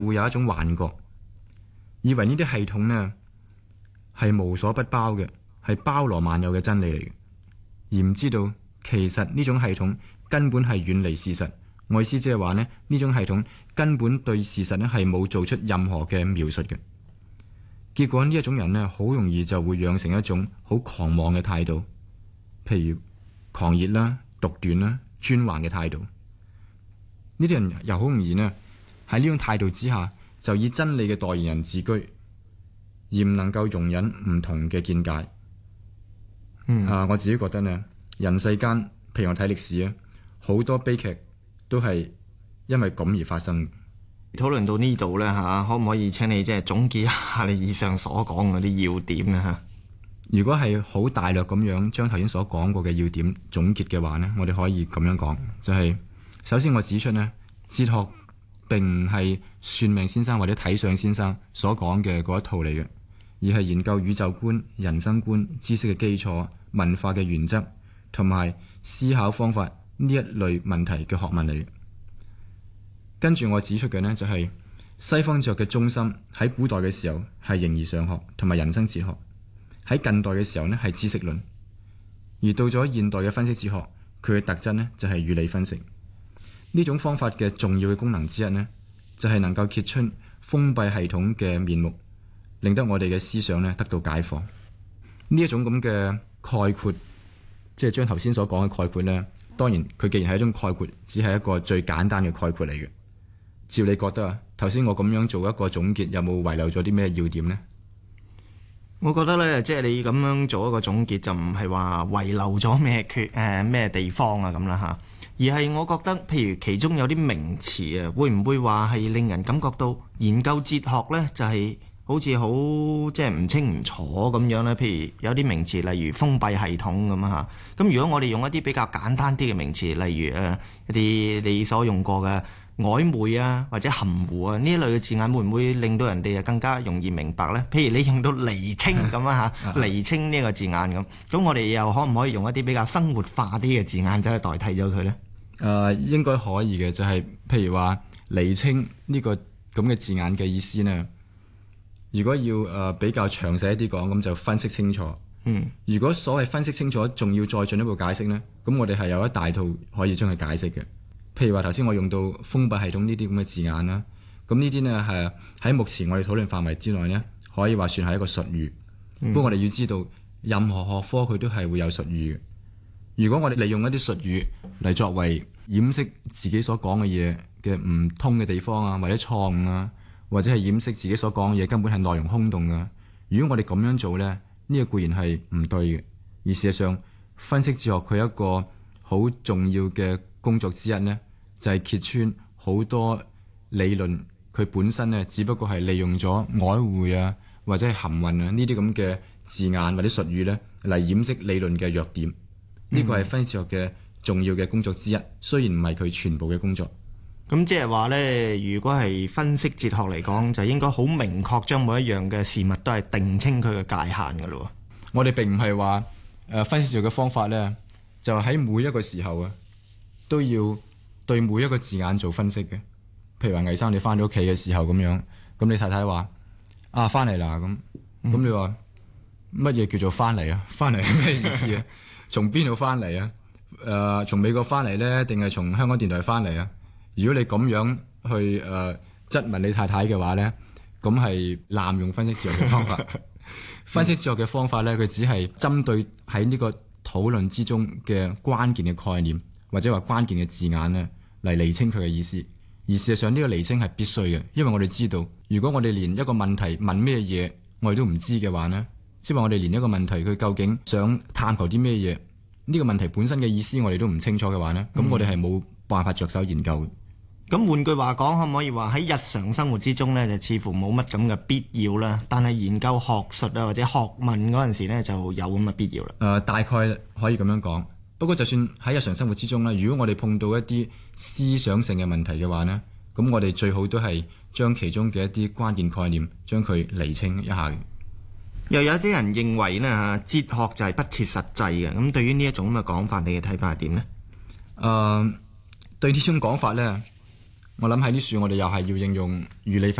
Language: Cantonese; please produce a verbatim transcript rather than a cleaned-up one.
會有一種幻覺，以為呢啲系統呢係無所不包嘅，係包羅萬有嘅真理嚟嘅，而唔知道其實呢種系統根本係遠離事實。我意思即係話呢，呢種系統根本對事實呢係冇做出任何嘅描述嘅。結果呢一種人呢，好容易就會養成一種好狂妄嘅態度，譬如狂熱啦、獨斷啦、專橫嘅態度。呢啲人又好容易呢喺呢種態度之下，就以真理嘅代言人自居，而唔能夠容忍唔同嘅見解。嗯啊，我自己覺得呢，人世間譬如我睇歷史啊，好多悲劇都係因為咁而發生。 討論到呢度呢，嚇，可唔可以請你即係總結一下你以上所講嗰啲要點啊？嚇， 如果係好大略咁樣將頭先所講過嘅要點總結嘅話呢，我哋可以咁樣講，就係、是、首先我指出呢，哲學並唔係算命先生或者睇相先生所講嘅嗰一套嚟嘅，而係研究宇宙觀、人生觀、知識嘅基礎、文化嘅原則同埋思考方法呢一類問題嘅學問嚟嘅。跟住我指出嘅呢，就係西方哲學嘅中心喺古代嘅時候係形而上學同埋人生哲學，喺近代嘅時候呢係知識論，而到咗現代嘅分析哲學，佢嘅特質呢就係語理分析。呢種方法嘅重要嘅功能之一呢，就係能夠揭出封閉系統嘅面目，令得我哋嘅思想呢得到解放。呢一種咁嘅概括，即係將頭先所講嘅概括呢，當然佢既然係一種概括，只係一個最簡單嘅概括嚟嘅。照你覺得啊，頭先我咁樣做一個總結，有冇遺漏咗啲咩要點呢？ 我覺得呢，即係你咁樣做一個總結，就唔係話遺漏咗咩缺誒咩地方啊咁啦嚇，而係我覺得，譬如其中有啲名詞啊，會唔會話係令人感覺到研究哲學呢，就係好似好即係唔清唔楚咁樣呢？譬如有啲名詞，例如封閉系統咁啊嚇。咁如果我哋用一啲比較簡單啲嘅名詞，例如誒一啲你所用過嘅曖昧啊，或者含糊啊，呢一類嘅字眼會唔會令到人哋啊更加容易明白呢？譬如你用到釐清咁啊嚇，釐清呢個字眼咁，咁我哋又可唔可以用一啲比較生活化啲嘅字眼走去代替咗佢呢？ 誒、呃，應該可以嘅，就係、是、譬如話釐清呢個咁嘅字眼嘅意思呢。如果要誒、呃、比較詳細一啲講，咁就分析清楚。嗯，如果所謂分析清楚，仲要再進一步解釋呢，咁我哋係有一大套可以將佢解釋嘅。譬如話頭先我用到封閉系統呢啲咁嘅字眼啦，咁呢啲呢係喺目前我哋討論範圍之內呢，可以話算係一個術語。嗯、不過我哋要知道，任何學科佢都係會有術語嘅。如果我哋利用一啲術語嚟作為掩飾自己所講嘅嘢嘅唔通嘅地方啊，或者錯誤啊，或者係掩飾自己所講嘅嘢根本係內容空洞啊，如果我哋咁樣做呢，呢、呢個固然係唔對嘅。而事實上，分析哲學佢一個好重要嘅工作之一呢，就係、是、揭穿好多理論佢本身呢，只不過係利用咗曖昧啊，或者係含混啊呢啲咁嘅字眼或者術語呢嚟掩飾理論嘅弱點。呢個係分析哲學嘅重要嘅工作之一，雖然唔係佢全部嘅工作。 咁即係話呢，如果係分析哲學嚟講，就應該好明確將每一樣嘅事物都係定清佢嘅界限㗎咯。 我哋並唔係話誒分析哲學嘅方法呢，就喺每一個時候啊，都要對每一個字眼做分析嘅。譬如話魏生你翻到屋企嘅時候咁樣，咁你太太話啊翻嚟啦咁，咁、嗯、你話乜嘢叫做翻嚟啊？翻嚟係咩意思啊？從邊度翻嚟啊？誒、呃，從美國翻嚟咧，定係從香港電台翻嚟啊？如果你咁樣去誒、呃、質問你太太嘅話咧，咁係濫用分析哲學嘅方法。分析哲學嘅方法咧，佢只係針對喺呢個討論之中嘅關鍵嘅概念，或者話關鍵嘅字眼咧，嚟釐清佢嘅意思。而事實上呢個釐清係必須嘅，因為我哋知道，如果我哋連一個問題問咩嘢，我哋都唔知嘅話呢，即係話我哋連一個問題佢究竟想探求啲咩嘢，呢個問題本身嘅意思我哋都唔清楚嘅話呢，咁、嗯、我哋係冇辦法着手研究嘅。 咁換句話講，可唔可以話喺日常生活之中呢，就似乎冇乜咁嘅必要啦。但係研究學術啊或者學問嗰陣時呢，就有咁嘅必要啦。誒、 呃，大概可以咁樣講。不過就算喺日常生活之中呢，如果我哋碰到一啲思想性嘅問題嘅話呢，咁我哋最好都係將其中嘅一啲關鍵概念將佢釐清一下嘅。 又有啲人認為呢，哲學就係不切實際嘅。咁對於呢一種咁嘅講法，你嘅睇法係點呢？ 誒、呃，對呢種講法呢， 我諗喺呢處我哋又係要應用語理分